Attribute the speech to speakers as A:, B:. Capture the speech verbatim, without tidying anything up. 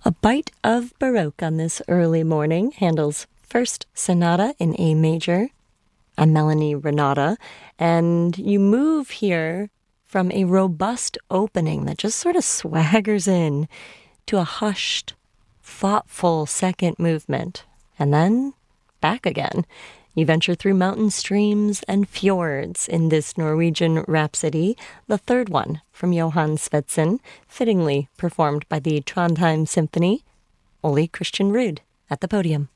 A: A bite of Baroque on this early morning. Handel's first sonata in A major. I'm Melanie Renata, and you move here from a robust opening that just sort of swaggers in to a hushed, thoughtful second movement, and then back again. You venture through mountain streams and fjords in this Norwegian rhapsody, the third one from Johann Svendsen, fittingly performed by the Trondheim Symphony. Ole Christian Ruud at the podium.